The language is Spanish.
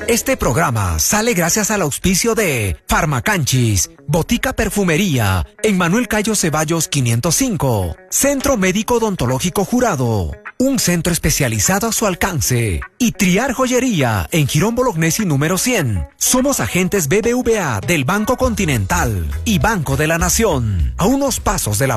Este programa sale gracias al auspicio de Farmacanchis, Botica Perfumería, en Manuel Cayo Ceballos 505, Centro Médico Odontológico Jurado, un centro especializado a su alcance, y Triar Joyería, en Girón Bolognesi número 100. Somos agentes BBVA del Banco Continental y Banco de la Nación, a unos pasos de la